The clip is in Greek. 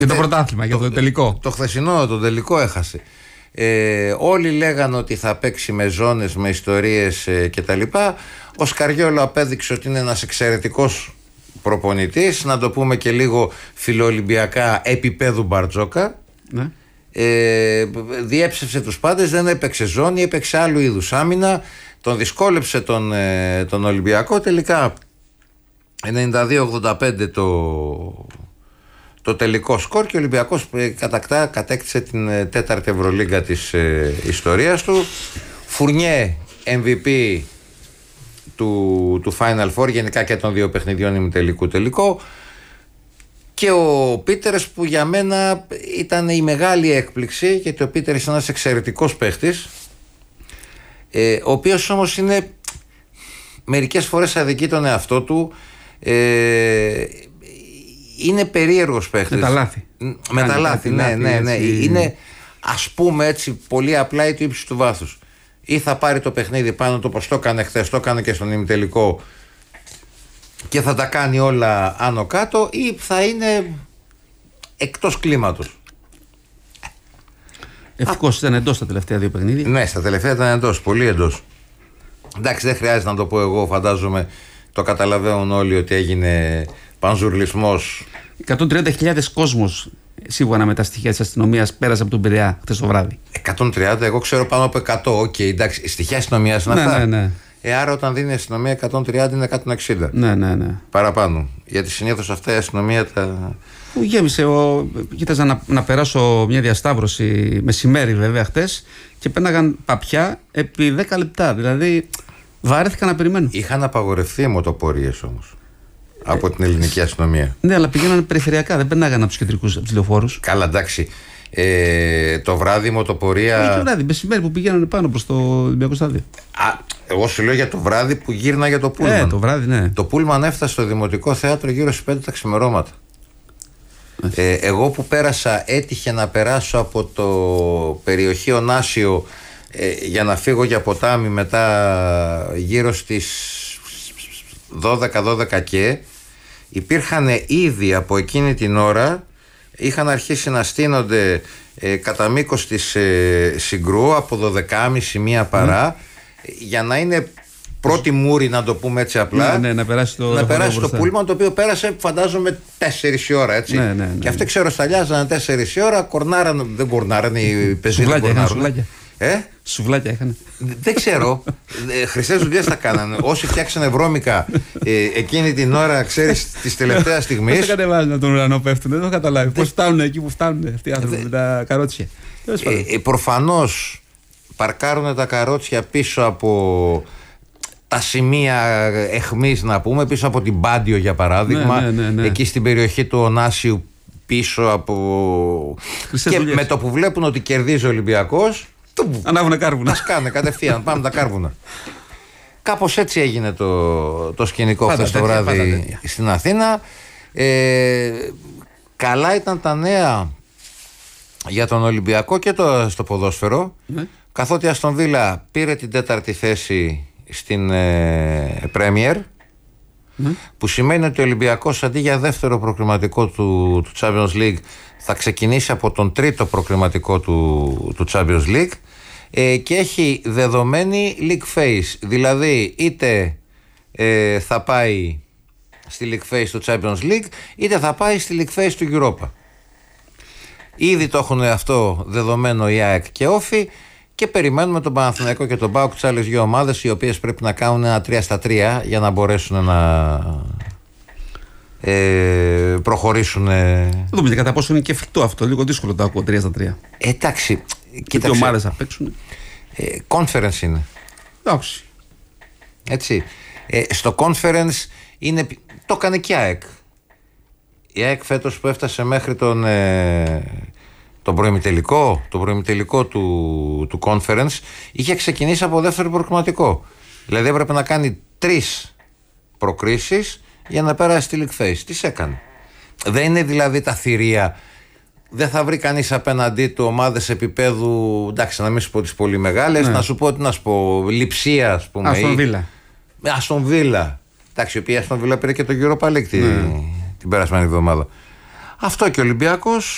Για το πρωτάθλημα, για το τελικό. Το χθεσινό, το τελικό έχασε. Όλοι λέγανε ότι θα παίξει με ζώνες, με ιστορίες κτλ. Ο Σκαριόλο απέδειξε ότι είναι ένας εξαιρετικός προπονητής, να το πούμε και λίγο φιλοολυμπιακά, επίπεδου Μπαρτζόκα. Ναι. Διέψευσε τους πάντες, δεν έπαιξε ζώνη, έπαιξε άλλου είδους άμυνα, τον δυσκόλεψε τον Ολυμπιακό. Τελικά 92-85 το τελικό σκορ και ο Ολυμπιακός κατέκτησε την τέταρτη Ευρωλίγκα της ιστορίας του. Φουρνιέ MVP του Final Four, γενικά και των δύο παιχνιδιών ημιτελικού τελικό. Και ο Πίτερς, που για μένα ήταν η μεγάλη έκπληξη, γιατί ο Πίτερς είναι ένας εξαιρετικός παίχτης, ο οποίος όμως είναι μερικές φορές αδικεί τον εαυτό του. Είναι περίεργος παίχτης. Με τα λάθη, ναι. Είναι, ας πούμε έτσι, πολύ απλά η του ύψης του βάθους. Ή θα πάρει το παιχνίδι πάνω του, όπως το έκανε χθες, το έκανε και στον ημιτελικό, και θα τα κάνει όλα άνω κάτω, ή θα είναι εκτός κλίματος. Ευτυχώς ήταν εντός τα τελευταία δύο παιχνίδια. Ναι, στα τελευταία ήταν εντός, πολύ εντός. Εντάξει, δεν χρειάζεται να το πω εγώ, φαντάζομαι το καταλαβαίνουν όλοι ότι έγινε πανζουρλισμός. 130.000 κόσμος, σύμφωνα με τα στοιχεία της αστυνομίας, πέρασε από τον Πειραιά χθες το βράδυ. 130, εγώ ξέρω πάνω από 100. Οκ, εντάξει, στοιχεία αστυνομίας είναι αυτά. Ναι. Άρα όταν δίνει η αστυνομία 130 είναι 160. Ναι. Παραπάνω. Γιατί συνήθως αυτά η αστυνομία τα. Μου γέμισε. Κοίταζα να περάσω μια διασταύρωση μεσημέρι, βέβαια, χτες, και πέναγαν παπιά επί 10 λεπτά. Δηλαδή βαρέθηκα να περιμένω. Είχαν απαγορευτεί οι μοτοπορίες όμως από την ελληνική αστυνομία. Ναι, αλλά πηγαίνανε περιφερειακά, δεν περνάγαν από τους κεντρικούς, από τους λεωφόρους. Καλά, εντάξει. Το βράδυ η μοτοπορία. Όχι το βράδυ, μεσημέρι που πηγαίνανε πάνω προς το Ολυμπιακό Στάδιο. Εγώ σου λέω για το βράδυ που γύρναγε το πούλμαν. Το βράδυ, ναι. Το πούλμαν έφτασε στο Δημοτικό Θέατρο γύρω στις 5 τα ξημερώματα. Εγώ που έτυχε να περάσω από το περιοχή Ωνάσιο για να φύγω για ποτάμι μετά γύρω στις 12 και υπήρχαν ήδη από εκείνη την ώρα, είχαν αρχίσει να στείνονται κατά μήκος της Συγκρού από 12.30 μία παρά, για να είναι πρώτη μούρη, να το πούμε έτσι απλά, να περάσει το πούλμαν, το οποίο πέρασε φαντάζομαι 4 η ώρα, έτσι. Ναι. Και αυτοί ξέρω σταλιάζανε 4 η ώρα, δεν κορνάρανε οι πεζίδες. Σουβλάκια είχαν. Δεν ξέρω. Χρυσές δουλειές τα κάνανε. Όσοι φτιάξανε βρώμικα εκείνη την ώρα, ξέρεις, της τελευταίας στιγμής. Πώς τα κατεβάζουν τον ουρανό, πέφτουν, δεν το καταλάβει. Πώς φτάνουν εκεί που φτάνουν αυτοί οι άνθρωποι με τα καρότσια. Προφανώς παρκάρουν τα καρότσια πίσω από τα σημεία εχμής, να πούμε, πίσω από την Πάντιο για παράδειγμα, εκεί στην περιοχή του Ωνάσιου, πίσω από. Και με το που βλέπουν ότι κερδίζει ο Ολυμπιακός, ανάβουνε κάρβουνα. Τα σκάνε κατευθείαν, πάμε τα κάρβουνα. Κάπως έτσι έγινε το σκηνικό χθες το βράδυ στην Αθήνα. Καλά ήταν τα νέα για τον Ολυμπιακό και στο ποδόσφαιρο, καθότι η Αστον Βίλα πήρε την 4η θέση στην Premier, που σημαίνει ότι ο Ολυμπιακός αντί για δεύτερο προκριματικό του Champions League θα ξεκινήσει από τον τρίτο προκριματικό του Champions League, και έχει δεδομένη league phase, δηλαδή είτε θα πάει στη league phase του Champions League είτε θα πάει στη league phase του Europa. Ήδη το έχουν αυτό δεδομένο η ΑΕΚ και Όφη, και περιμένουμε τον Παναθηναϊκό και τον ΠΑΟΚ, τις άλλες δύο ομάδες, οι οποίες πρέπει να κάνουν ένα 3-3 για να μπορέσουν να προχωρήσουν. Θα δούμε και κατά πόσο είναι και εφικτό αυτό. Λίγο δύσκολο το ακούω 3-3. Εντάξει. Και οι ομάδες θα παίξουν. Conference είναι. Εντάξει. Έτσι. Στο conference είναι. Το έκανε και η ΑΕΚ. Η ΑΕΚ φέτος που έφτασε μέχρι τον προημιτελικό του conference, είχε ξεκινήσει από δεύτερο προκριματικό. Δηλαδή έπρεπε να κάνει 3 προκρίσεις για να πέρασε στη league phase. Τις έκανε. Δεν είναι δηλαδή τα θηρία. Δεν θα βρει κανείς απέναντί του ομάδες επίπεδου, εντάξει, να μην σου πω τις πολύ μεγάλες, να σου πω, τι να σου πω, Λειψία, ας πούμε. Αστον Βίλα. Εντάξει, η οποία Αστον Βίλα πήρε και το Europa League την περασμένη εβδομάδα. Αυτό και ο Ολυμπιακός